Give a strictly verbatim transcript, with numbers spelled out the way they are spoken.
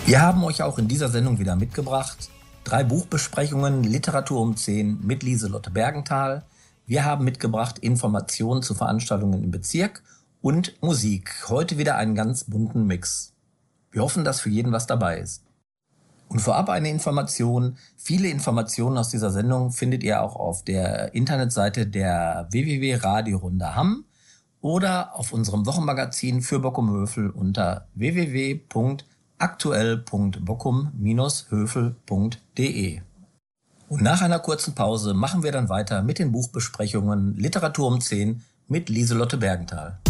Wir haben euch auch in dieser Sendung wieder mitgebracht drei Buchbesprechungen, Literatur um zehn mit Lieselotte Bergenthal. Wir haben mitgebracht Informationen zu Veranstaltungen im Bezirk und Musik. Heute wieder einen ganz bunten Mix. Wir hoffen, dass für jeden was dabei ist. Und vorab eine Information. Viele Informationen aus dieser Sendung findet ihr auch auf der Internetseite der w w w punkt radiorunde hamm oder auf unserem Wochenmagazin für Bockum-Hövel unter w w w punkt aktuell punkt bockum Bindestrich hövel punkt de. Und nach einer kurzen Pause machen wir dann weiter mit den Buchbesprechungen Literatur um zehn mit Lieselotte Bergenthal.